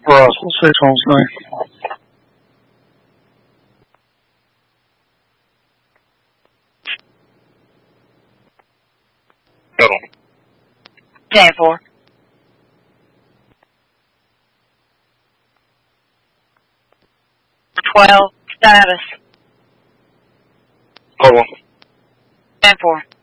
Russell, 6 on scene. Go. 10-4. Status. Hold on. 10-4.